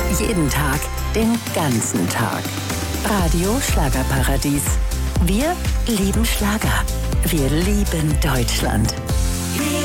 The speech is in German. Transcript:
Jeden Tag, den ganzen Tag. Radio Schlagerparadies. Wir lieben Schlager. Wir lieben Deutschland. Wir